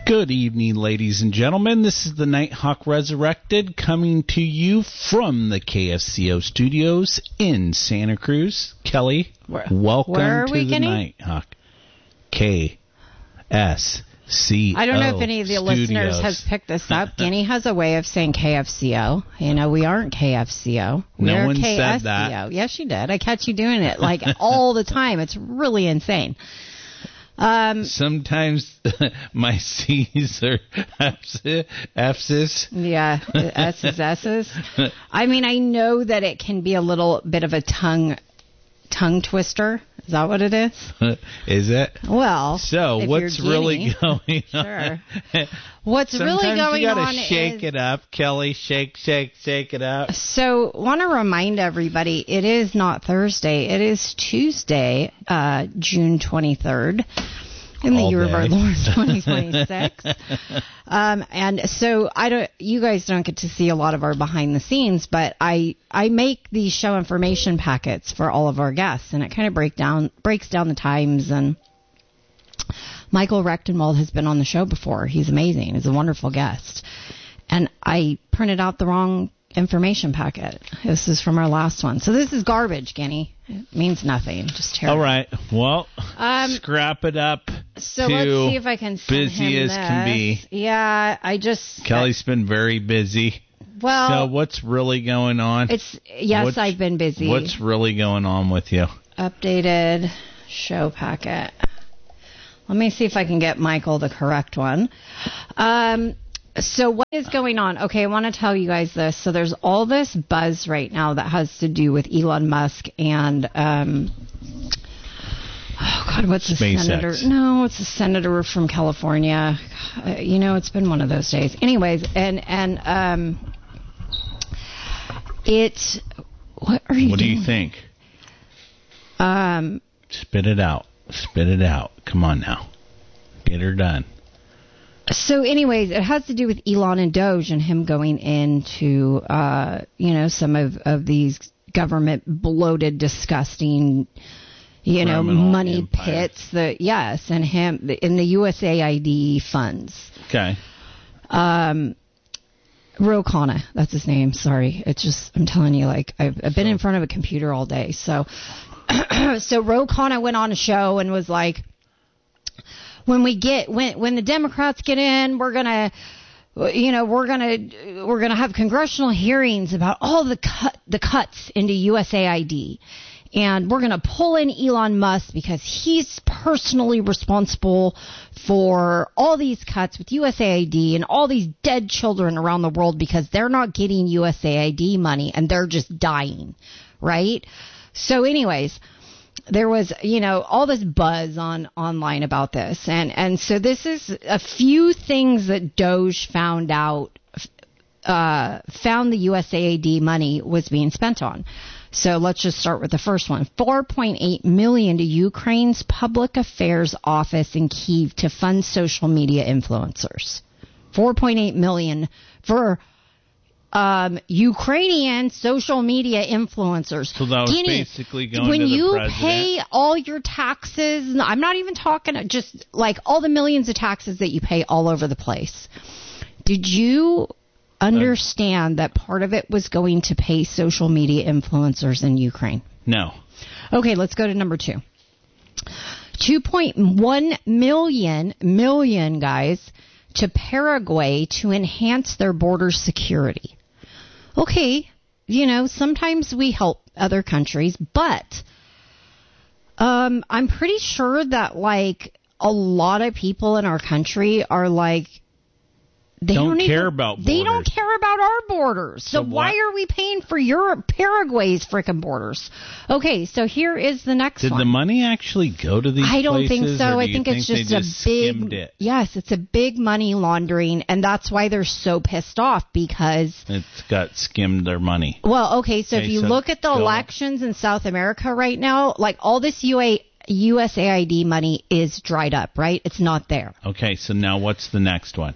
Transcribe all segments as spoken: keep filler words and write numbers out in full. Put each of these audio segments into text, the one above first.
Good evening, ladies and gentlemen. This is the Nighthawk Resurrected coming to you from the K F C O studios in Santa Cruz. Kelly, where, welcome where to we the getting? Nighthawk. K S C O I don't know if any of the studios. listeners has picked this up. Guinea has a way of saying K F C O. You know, we aren't K F C O. No We're one K S C O. said that. Yes, you did. I catch you doing it like all the time. It's really insane. Um, Sometimes my C's are F's. Yeah, S's, S's. I mean, I know that it can be a little bit of a tongue tongue twister. Is that what it is? Is it? Well, so what's really going on? Sure. What's Sometimes really going you gotta on shake is, it up, Kelly. Shake, shake, shake it up. So, want to remind everybody, it is not Thursday. It is Tuesday, uh, June twenty-third. In the All year day. of our Lord, twenty twenty-six. um, and so I don't, you guys don't get to see a lot of our behind the scenes, but I, I make these show information packets for all of our guests, and it kind of break down, breaks down the times. And Michael Rechtenwald has been on the show before. He's amazing. He's a wonderful guest. And I printed out the wrong information packet. This is from our last one. So this is garbage, Guinea. It means nothing. Just terrible. All right. Well, um, scrap it up. So to let's see if I can send busy him as this. can be. Yeah, I just... Kelly's been very busy. Well... So what's really going on? It's Yes, what's, I've been busy. What's really going on with you? Updated show packet. Let me see if I can get Michael the correct one. Um... So what is going on? Okay, I want to tell you guys this. So there's all this buzz right now that has to do with Elon Musk and, um, oh God, what's the senator? No, it's a senator from California. Uh, you know, it's been one of those days. Anyways, and and um, it. What are you? What doing? do you think? Um, spit it out. Spit it out. Come on now, get her done. So anyways, it has to do with Elon and Doge and him going into, uh, you know, some of, of these government bloated, disgusting, you know, Criminal money empire. pits. The, yes, and him in the U S A I D funds. Okay. Um, Ro Khanna, that's his name. Sorry. It's just, I'm telling you, like, I've, I've been so. in front of a computer all day. So, so Ro Khanna went on a show and was like, When we get when when the Democrats get in, we're gonna, you know, we're gonna we're gonna have congressional hearings about all the cut the cuts into U S A I D, and we're gonna pull in Elon Musk because he's personally responsible for all these cuts with U S A I D and all these dead children around the world because they're not getting U S A I D money and they're just dying, right? So, anyways. There was, you know, all this buzz on online about this. And, and so this is a few things that Doge found out, uh, found the U S A I D money was being spent on. So let's just start with the first one. four point eight million dollars to Ukraine's public affairs office in Kyiv to fund social media influencers. four point eight million dollars for Um, Ukrainian social media influencers. So that was Guinea, basically going when to the you president. pay all your taxes, I'm not even talking just like all the millions of taxes that you pay all over the place. Did you understand that part of it was going to pay social media influencers in Ukraine? No. Okay, let's go to number two. two point one million, million guys to Paraguay to enhance their border security. Okay, you know, sometimes we help other countries, but um, I'm pretty sure that, like, a lot of people in our country are, like, They don't, don't care even, about borders. They don't care about our borders. So, So why what? are we paying for Europe, Paraguay's frickin' borders? Okay, so here is the next Did one. the money actually go to these I don't places? think so. Or do I you think it's they just, just a big. skimmed it? Yes, it's a big money laundering, and that's why they're so pissed off because. It's got skimmed their money. Well, okay, so Okay, if you so look at the go on. elections in South America right now, like all this U A, U S A I D money is dried up, right? It's not there. Okay, so now what's the next one?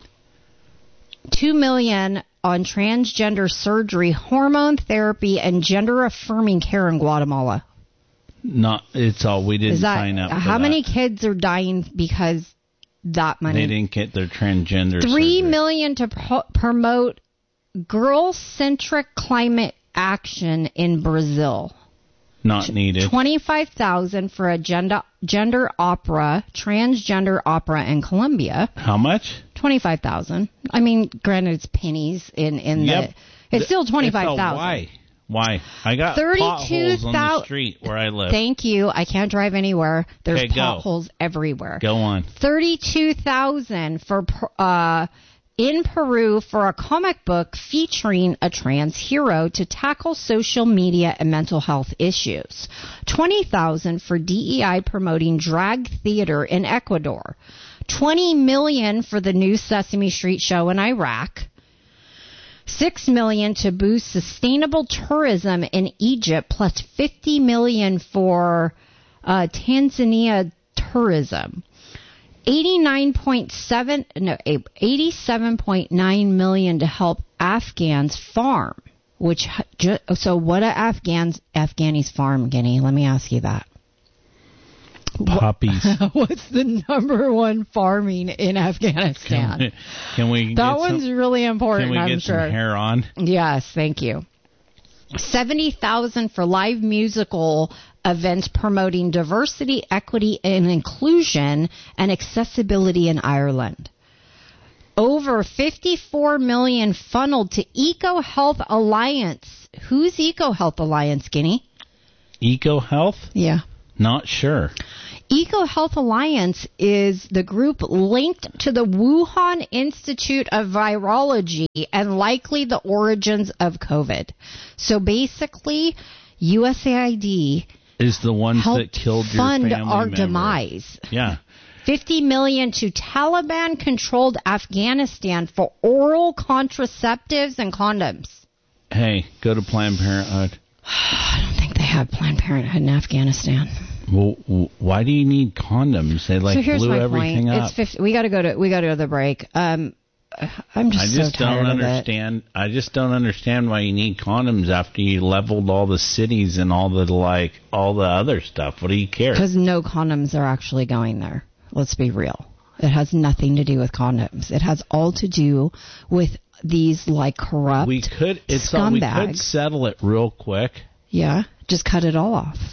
Two million on transgender surgery, hormone therapy, and gender-affirming care in Guatemala. Not, it's all we didn't Is that sign up for how that. many kids are dying because that money. They didn't get their transgender Three surgery. million to pro- promote girl-centric climate action in Brazil. Not needed. Twenty-five thousand for a gender gender opera, transgender opera in Colombia. How much? Twenty-five thousand. I mean, granted, it's pennies in in Yep. the. It's still twenty-five thousand. Why? Why? I got thirty-two potholes on the street where I live. Thank you. I can't drive anywhere. There's Okay, go. potholes everywhere. Go on. Thirty-two thousand for uh. in Peru for a comic book featuring a trans hero to tackle social media and mental health issues. twenty thousand for D E I promoting drag theater in Ecuador. twenty million for the new Sesame Street show in Iraq. six million to boost sustainable tourism in Egypt, plus fifty million for uh, Tanzania tourism. eighty-nine point seven no eighty-seven point nine million to help Afghans farm, which ju- so what do Afghans Afghanis farm, Guinea? Let me ask you that. Puppies. What's the number one farming in Afghanistan? Can we, can we that get one's some, really important, Can we I'm get sure. some hair on? Yes, thank you. seventy thousand for live musical events promoting diversity, equity, and inclusion and accessibility in Ireland. Over fifty-four million funneled to EcoHealth Alliance. Who's EcoHealth Alliance, Guinea? EcoHealth? Yeah. Not sure. EcoHealth Alliance is the group linked to the Wuhan Institute of Virology and likely the origins of COVID. So basically, U S A I D is the ones helped that killed your fund family our member. demise. Yeah. fifty million dollars to Taliban-controlled Afghanistan for oral contraceptives and condoms. Hey, go to Planned Parenthood. I don't think they have Planned Parenthood in Afghanistan. Well, w- why do you need condoms? They like so here's blew my everything point. up. It's fifty, we got to go to we got to go to the break. Um, I'm just, I just so tired don't of it. understand. I just don't understand why you need condoms after you leveled all the cities and all the like all the other stuff. What do you care? Because no condoms are actually going there. Let's be real. It has nothing to do with condoms. It has all to do with these like corrupt We could. It's scumbags. all, we could settle it real quick. Yeah, just cut it all off.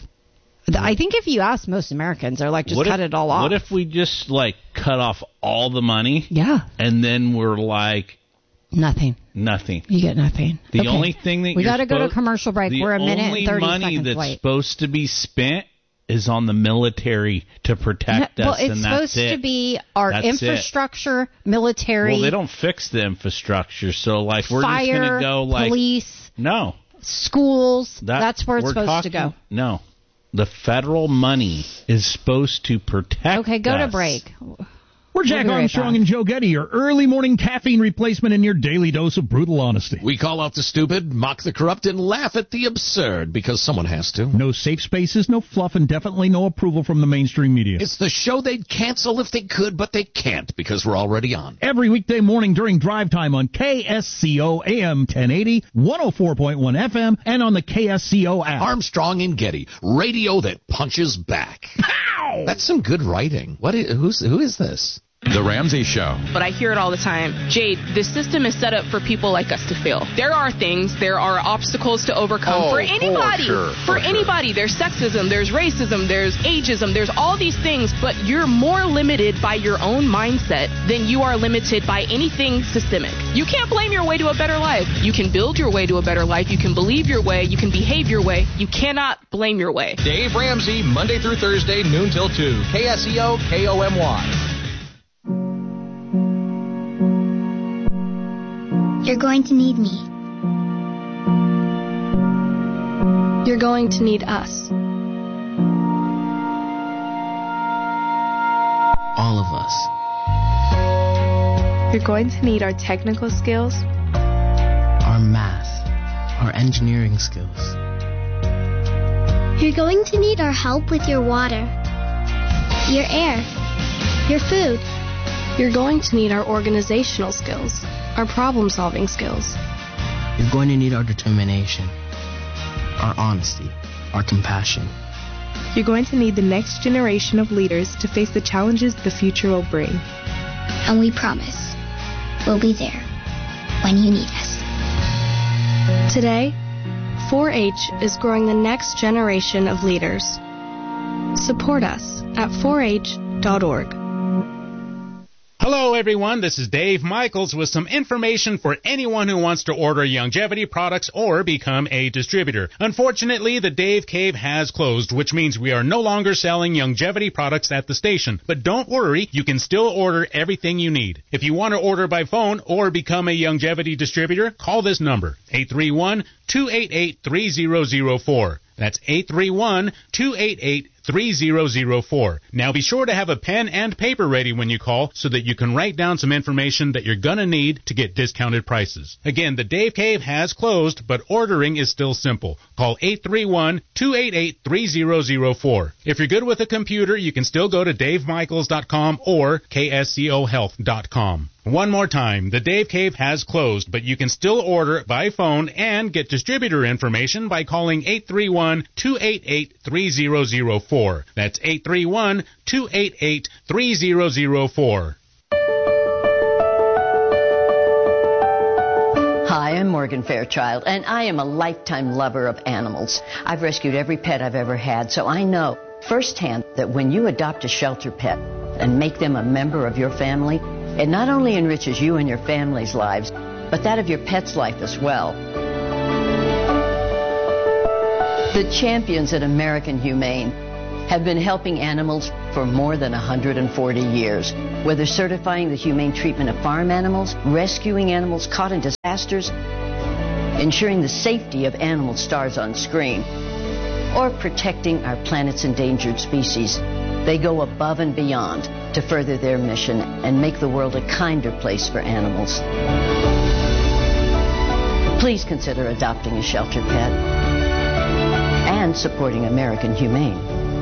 I think if you ask most Americans, they're like, just what cut if, it all off. What if we just like cut off all the money? Yeah. And then we're like Nothing. nothing. You get nothing. The Okay. only thing that we got to go to commercial break. We're a minute and thirty The only money seconds that's late. supposed to be spent is on the military to protect well, us, it's and that's supposed it. to be our That's it. infrastructure, military, Well, they don't fix the infrastructure, so like we're fire, just gonna go like police, no. schools. That, that's where it's we're supposed talking, to go. No, the federal money is supposed to protect. Okay, go us. to break. We're Jack We'll be right Armstrong back. and Joe Getty, your early morning caffeine replacement and your daily dose of brutal honesty. We call out the stupid, mock the corrupt, and laugh at the absurd because someone has to. No safe spaces, no fluff, and definitely no approval from the mainstream media. It's the show they'd cancel if they could, but they can't because we're already on. Every weekday morning during drive time on K S C O A M ten eighty, one oh four point one F M, and on the K S C O app. Armstrong and Getty, radio that punches back. Pow! That's some good writing. What is, who's, who is this? The Ramsey Show. But I hear it all the time. Jade, this system is set up for people like us to fail. There are things, there are obstacles to overcome Oh, for anybody. for sure, For for sure. anybody. There's sexism, there's racism, there's ageism, there's all these things, but you're more limited by your own mindset than you are limited by anything systemic. You can't blame your way to a better life. You can build your way to a better life. You can believe your way. You can behave your way. You cannot blame your way. Dave Ramsey, Monday through Thursday, noon till two. K S E O, K O M Y. You're going to need me. You're going to need us. All of us. You're going to need our technical skills, Our math, our engineering skills. You're going to need our help with your water, your air, your food. You're going to need our organizational skills, our problem-solving skills. You're going to need our determination, our honesty, our compassion. You're going to need the next generation of leaders to face the challenges the future will bring. And we promise we'll be there when you need us. Today, four H is growing the next generation of leaders. Support us at four H dot org. Hello, everyone. This is Dave Michaels with some information for anyone who wants to order Youngevity products or become a distributor. Unfortunately, the Dave Cave has closed, which means we are no longer selling Youngevity products at the station. But don't worry, you can still order everything you need. If you want to order by phone or become a Youngevity distributor, call this number, eight three one, two eight eight, three zero zero four. That's eight three one, two eight eight, three zero zero four. Now be sure to have a pen and paper ready when you call so that you can write down some information that you're going to need to get discounted prices. Again, the Dave Cave has closed, but ordering is still simple. Call eight three one, two eight eight, three zero zero four. If you're good with a computer, you can still go to dave michaels dot com or k s c o health dot com. One more time, the Dave Cave has closed, but you can still order by phone and get distributor information by calling eight three one, two eight eight, three zero zero four. That's eight three one, two eight eight, three zero zero four. Hi, I'm Morgan Fairchild, and I am a lifetime lover of animals. I've rescued every pet I've ever had, so I know firsthand that when you adopt a shelter pet and make them a member of your family, it not only enriches you and your family's lives, but that of your pet's life as well. The champions at American Humane have been helping animals for more than one hundred forty years, whether certifying the humane treatment of farm animals, rescuing animals caught in disasters, ensuring the safety of animal stars on screen, or protecting our planet's endangered species. They go above and beyond to further their mission and make the world a kinder place for animals. Please consider adopting a shelter pet and supporting American Humane.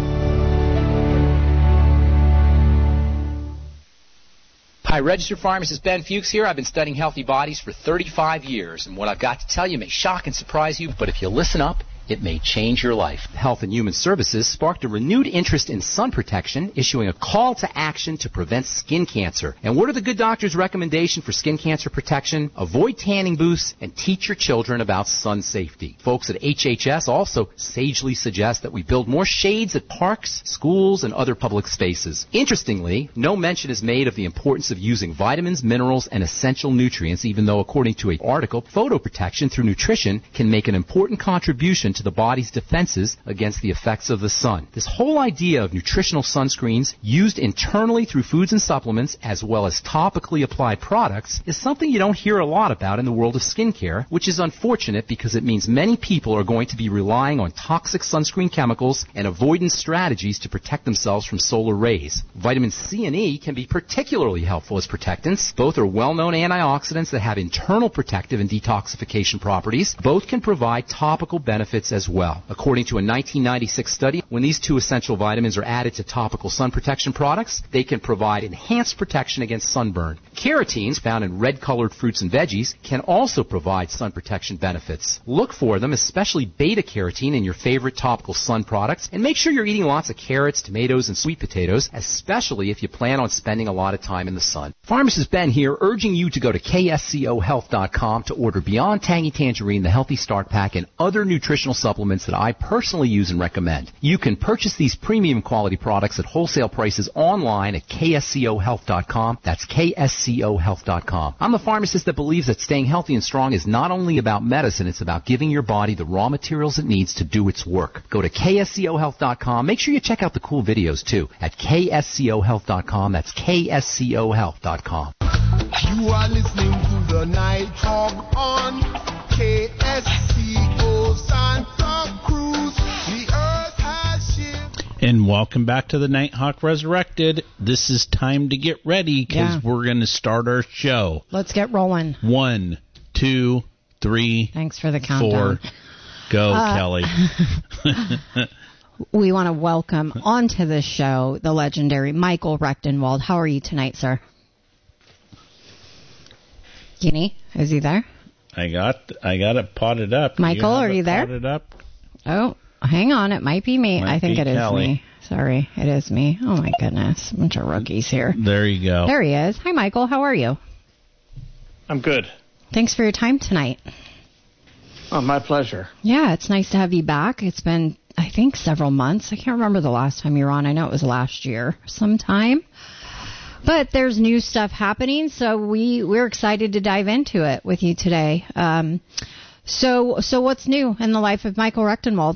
Hi, registered pharmacist Ben Fuchs here. I've been studying healthy bodies for thirty-five years, and what I've got to tell you may shock and surprise you, but if you listen up, it may change your life. Health and Human Services sparked a renewed interest in sun protection, issuing a call to action to prevent skin cancer. And what are the good doctor's recommendation for skin cancer protection? Avoid tanning booths and teach your children about sun safety. Folks at H H S also sagely suggest that we build more shades at parks, schools, and other public spaces. Interestingly, no mention is made of the importance of using vitamins, minerals, and essential nutrients, even though, according to an article, photoprotection through nutrition can make an important contribution to the body's defenses against the effects of the sun. This whole idea of nutritional sunscreens used internally through foods and supplements as well as topically applied products is something you don't hear a lot about in the world of skincare, which is unfortunate because it means many people are going to be relying on toxic sunscreen chemicals and avoidance strategies to protect themselves from solar rays. Vitamin C and E can be particularly helpful as protectants. Both are well-known antioxidants that have internal protective and detoxification properties. Both can provide topical benefits as well. According to a nineteen ninety-six study, when these two essential vitamins are added to topical sun protection products, they can provide enhanced protection against sunburn. Carotenes, found in red-colored fruits and veggies, can also provide sun protection benefits. Look for them, especially beta-carotene, in your favorite topical sun products, and make sure you're eating lots of carrots, tomatoes, and sweet potatoes, especially if you plan on spending a lot of time in the sun. Pharmacist Ben here, urging you to go to k s c o health dot com to order Beyond Tangy Tangerine, the Healthy Start Pack, and other nutritional supplements that I personally use and recommend. You can purchase these premium quality products at wholesale prices online at k s c o health dot com. That's k s c o health dot com. I'm the pharmacist that believes that staying healthy and strong is not only about medicine, it's about giving your body the raw materials it needs to do its work. Go to k s c o health dot com. Make sure you check out the cool videos too at k s c o health dot com. That's k s c o health dot com. You are listening to the Night Hawk on K S C O Santa Cruz. The earth has shifted. And welcome back to the Nighthawk Resurrected. This is time to get ready because Yeah. we're going to start our show. Let's get rolling. One, two, three, Thanks for the countdown. four. Go, Uh, Kelly. We want to welcome onto the show the legendary Michael Rechtenwald. How are you tonight, sir? Guinea, is he there? I got I got it potted up. Michael, You have are it you there? Potted up? Oh, hang on. It might be me. Might I think be it is Kelly. me. Sorry, it is me. Oh, my goodness. Bunch of rookies here. There you go. There he is. Hi, Michael. How are you? I'm good. Thanks for your time tonight. Oh, my pleasure. Yeah, it's nice to have you back. It's been, I think, several months. I can't remember the last time you were on. I know it was last year sometime. But there's new stuff happening, so we, we're excited to dive into it with you today. Um, so so what's new in the life of Michael Rechtenwald?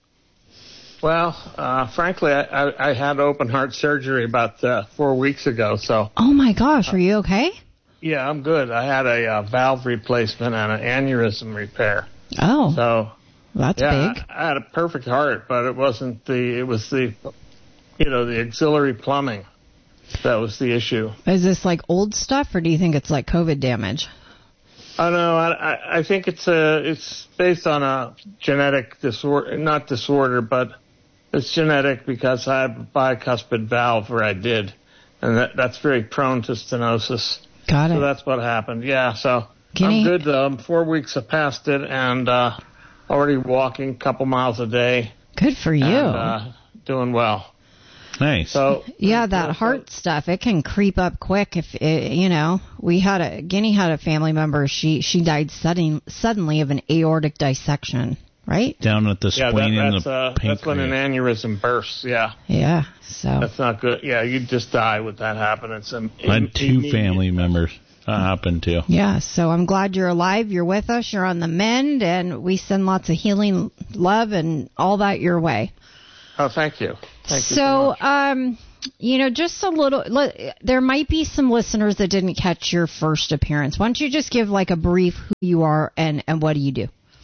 Well, uh, frankly, I, I, I had open heart surgery about uh, four weeks ago, so... Oh, my gosh. Are you okay? Yeah, I'm good. I had a uh, valve replacement and an aneurysm repair. Oh. So... That's yeah, big. I, I had a perfect heart, but it wasn't the... It was the, you know, the auxiliary plumbing. That was the issue. Is this like old stuff, or do you think it's like COVID damage? I don't know. I, I think it's a, it's based on a genetic disorder, not disorder, but it's genetic because I have a bicuspid valve where I did, and that, that's very prone to stenosis. Got it. So that's what happened. Yeah, so Can I'm he... good though. I'm four weeks have passed it, and uh, already walking a couple miles a day. Good for you. And, uh, doing well. Nice. So yeah, that heart stuff, it can creep up quick. If it, you know, we had a Guinea had a family member. She she died sudden, suddenly of an aortic dissection. Right down at the yeah, spleen that, and that's, the uh, pancreas. that's when an aneurysm bursts. Yeah. Yeah. So that's not good. Yeah, you just die with that happening. It's um, I had two immediate. family members that happened to. Yeah. So I'm glad you're alive. You're with us. You're on the mend, and we send lots of healing, love, and all that your way. Oh, thank you. Thank you so, so much. um, you know, just a little, li- there might be some listeners that didn't catch your first appearance. Why don't you just give like a brief who you are and, and what do you do?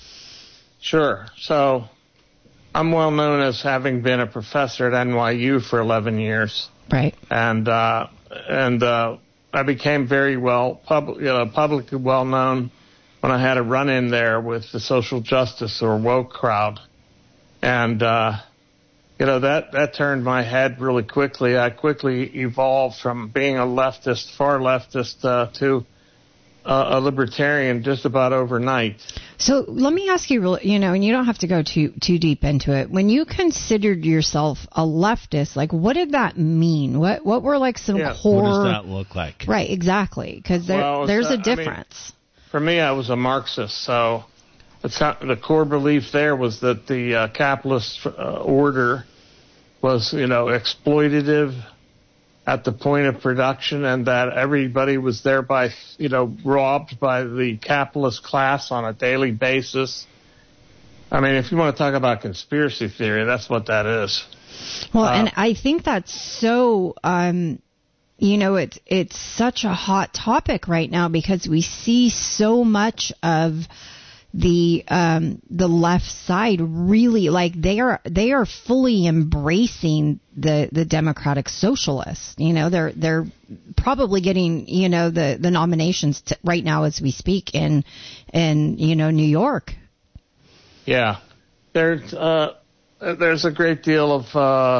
Sure. So I'm well known as having been a professor at N Y U for eleven years. Right. And, uh, and, uh, I became very well, public, you know, publicly well known when I had a run in there with the social justice or woke crowd. And, uh, You know, that, that turned my head really quickly. I quickly evolved from being a leftist, far leftist, uh, to uh, a libertarian just about overnight. So let me ask you, you know, and you don't have to go too too deep into it. When you considered yourself a leftist, like, what did that mean? What what were like some yeah. core... What does that look like? Right, exactly, because there, well, there's uh, a difference. I mean, for me, I was a Marxist, so... The core belief there was that the uh, capitalist uh, order was, you know, exploitative at the point of production, and that everybody was thereby, you know, robbed by the capitalist class on a daily basis. I mean, if you want to talk about conspiracy theory, that's what that is. Well, uh, and I think that's so... Um, You know, it's it's such a hot topic right now because we see so much of the um, the left side really, like, they are they are fully embracing the, the democratic socialists. You know, they're they're probably getting, you know, the the nominations to, right now as we speak in in you know New York. Yeah, there's uh, there's a great deal of. Uh,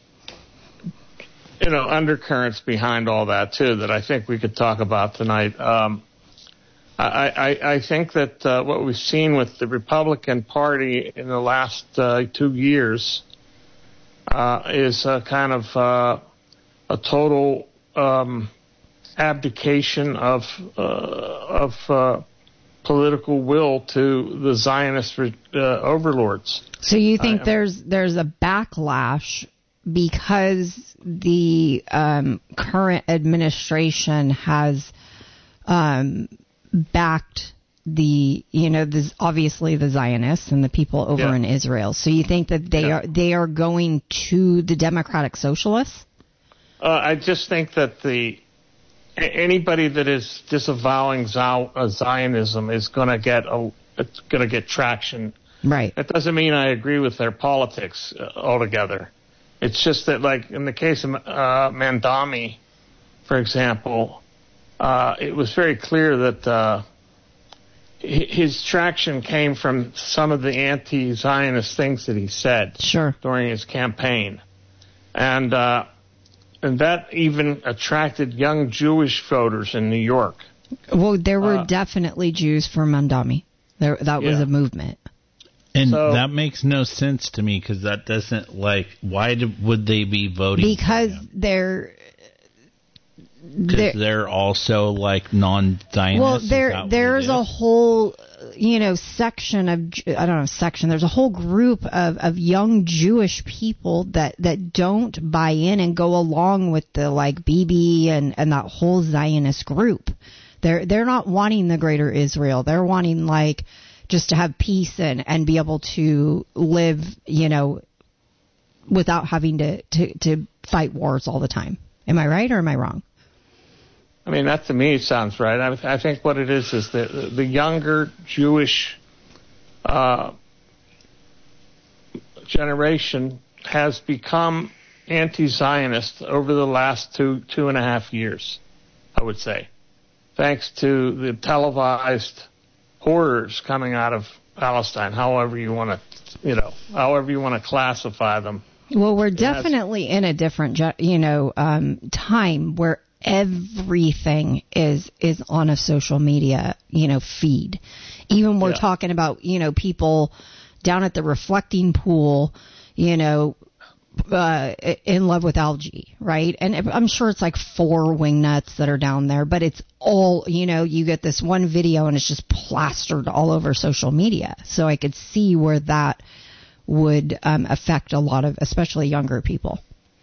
You know, undercurrents behind all that, too, that I think we could talk about tonight. Um, I, I, I think that uh, what we've seen with the Republican Party in the last uh, two years uh, is a kind of uh, a total um, abdication of uh, of uh, political will to the Zionist uh, overlords. So you think I, there's there's a backlash because the um, current administration has um, backed the, you know, this, obviously the Zionists and the people over yeah. in Israel. So you think that they yeah. are they are going to the democratic socialists? Uh, I just think that the anybody that is disavowing Zionism is going to get a it's going to get traction. Right. That doesn't mean I agree with their politics uh, altogether. It's just that, like, in the case of uh, Mandami, for example, uh, it was very clear that uh, his traction came from some of the anti-Zionist things that he said sure. during his campaign. And uh, and that even attracted young Jewish voters in New York. Well, there were uh, definitely Jews for Mandami. There, that was yeah. a movement. And so, that makes no sense to me because that doesn't, like, why do, would they be voting? Because they're... Because they're, they're also, like, non-Zionists? Well, there there's a whole, you know, section of, I don't know, section, there's a whole group of, of young Jewish people that, that don't buy in and go along with the, like, Bibi and, and that whole Zionist group. They're, they're not wanting the greater Israel. They're wanting, like, just to have peace and, and be able to live, you know, without having to, to, to fight wars all the time. Am I right or am I wrong? I mean, that to me sounds right. I, I think what it is is that the younger Jewish uh, generation has become anti-Zionist over the last two, two and a half years, I would say, thanks to the televised horrors coming out of Palestine, however you want to, you know, however you want to classify them. Well, we're definitely in a different, you know, um, time where everything is is on a social media, you know, feed. Even we're yeah. talking about, you know, people down at the reflecting pool, you know, uh, in love with algae, right? And I'm sure it's like four wingnuts that are down there, but it's all, you know, you get this one video and it's just plastered all over social media. So I could see where that would um, affect a lot of, especially younger people.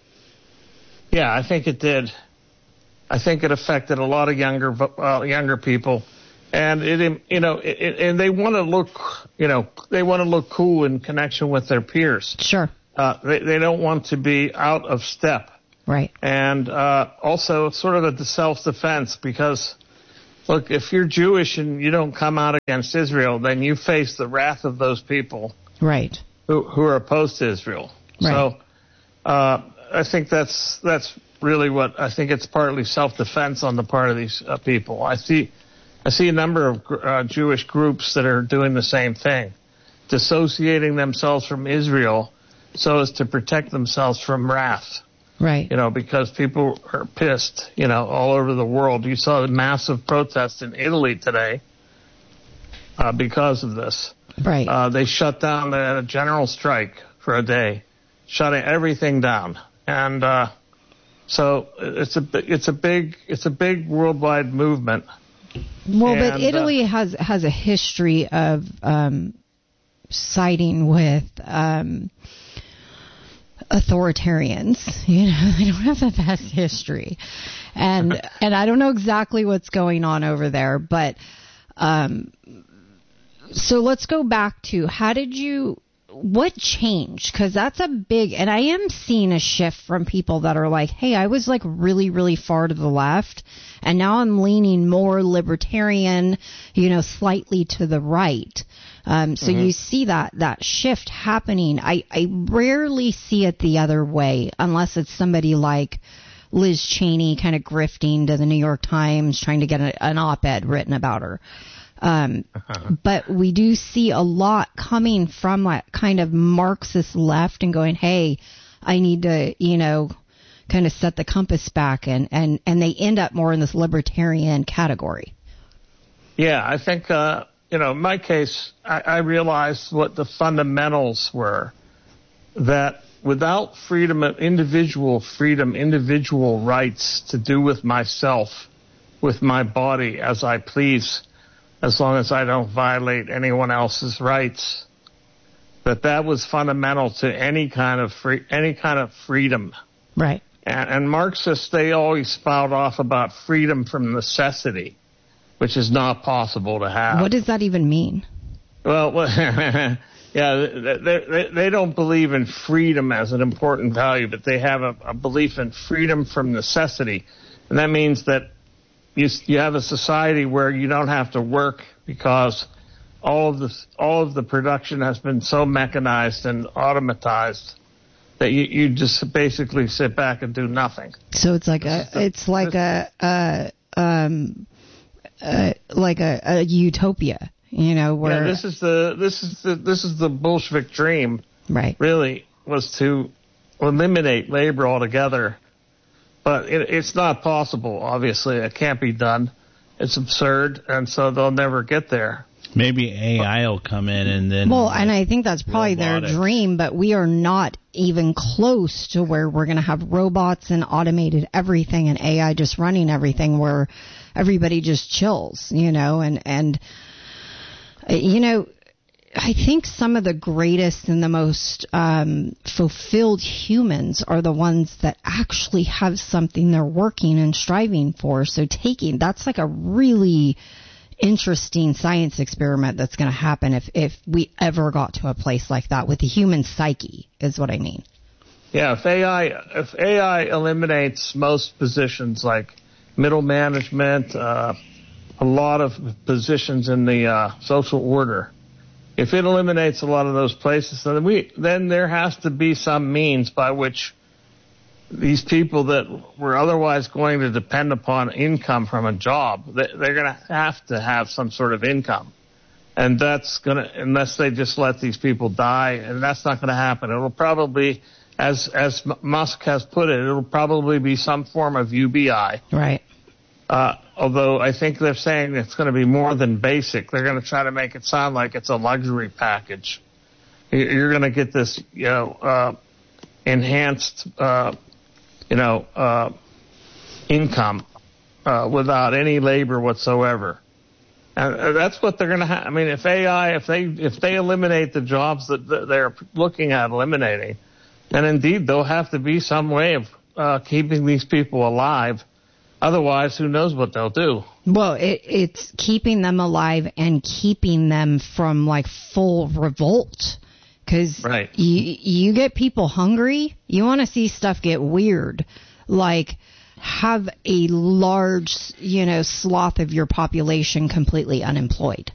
Yeah, I think it did. I think it affected a lot of younger uh, younger people, and it you know it, and they want to look you know they want to look cool in connection with their peers. Sure. Uh, they they don't want to be out of step. Right. And uh, also sort of a self-defense because, look, if you're Jewish and you don't come out against Israel, then you face the wrath of those people. Right. Who who are opposed to Israel. Right. So uh, I think that's that's. really what I think it's partly self-defense on the part of these uh, people. I see, I see a number of uh, Jewish groups that are doing the same thing, dissociating themselves from Israel so as to protect themselves from wrath. Right. You know, because people are pissed, you know, all over the world. You saw the massive protests in Italy today uh, because of this. Right. Uh, they shut down the, a general strike for a day, shutting everything down. And, uh, So it's a it's a big it's a big worldwide movement. Well, and, but Italy uh, has has a history of um, siding with um, authoritarians. You know, they don't have the best history, and and I don't know exactly what's going on over there. But um, so let's go back to how did you. What changed? Because that's a big, and I am seeing a shift from people that are like, hey, I was like really, really far to the left, and now I'm leaning more libertarian, you know, slightly to the right. Um, so mm-hmm. you see that that shift happening. I, I rarely see it the other way, unless it's somebody like Liz Cheney kind of grifting to the New York Times, trying to get a, an op-ed written about her. Um, but we do see a lot coming from that kind of Marxist left and going, hey, I need to, you know, kind of set the compass back, and, and, and they end up more in this libertarian category. Yeah, I think, uh, you know, in my case, I, I realized what the fundamentals were, that without freedom of individual freedom, individual rights to do with myself, with my body as I please, as long as I don't violate anyone else's rights, that that was fundamental to any kind of free, any kind of freedom. Right. And, and Marxists, they always spout off about freedom from necessity, which is not possible to have. What does that even mean? Well, yeah, they, they, they don't believe in freedom as an important value, but they have a, a belief in freedom from necessity. And that means that You, you have a society where you don't have to work because all of the all of the production has been so mechanized and automatized that you, you just basically sit back and do nothing. So it's like a the, it's like a, a um uh, like a, a utopia, you know, where yeah, this is the this is the this is the Bolshevik dream. Right. Really was to eliminate labor altogether. But it, it's not possible, obviously. It can't be done. It's absurd, and so they'll never get there. Maybe A I will come in and then... Well, and I think that's probably robotics. their dream, but we are not even close to where we're going to have robots and automated everything and A I just running everything where everybody just chills, you know, and, and uh, you know, I think some of the greatest and the most um, fulfilled humans are the ones that actually have something they're working and striving for. So taking, that's like a really interesting science experiment that's going to happen if, if we ever got to a place like that with the human psyche, is what I mean. Yeah, if A I if A I eliminates most positions like middle management, uh, a lot of positions in the uh, social order, if it eliminates a lot of those places, then we then there has to be some means by which these people that were otherwise going to depend upon income from a job, they're going to have to have some sort of income. And that's going to, unless they just let these people die, and that's not going to happen. It'll probably, as as Musk has put it, it'll probably be some form of U B I. Right. Uh, although I think they're saying it's going to be more than basic. They're going to try to make it sound like it's a luxury package. You're going to get this, you know, uh, enhanced, uh, you know, uh, income uh, without any labor whatsoever. And that's what they're going to have. I mean, if A I, if they if they eliminate the jobs that they're looking at eliminating, then indeed there'll have to be some way of uh, keeping these people alive. Otherwise, who knows what they'll do? Well, it, it's keeping them alive and keeping them from like full revolt. Because right. you, you get people hungry, you want to see stuff get weird. Like, have a large, you know, swath of your population completely unemployed.